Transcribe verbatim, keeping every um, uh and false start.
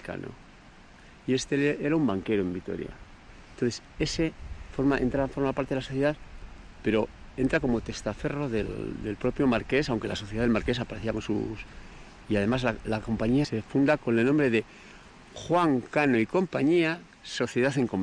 Cano. Y este era un banquero en Vitoria. Entonces, ese forma, entra, forma parte de la sociedad, pero entra como testaferro del, del propio marqués, aunque la sociedad del marqués aparecía con sus... Y además la, la compañía se funda con el nombre de Juan Cano y Compañía, Sociedad en Comercio.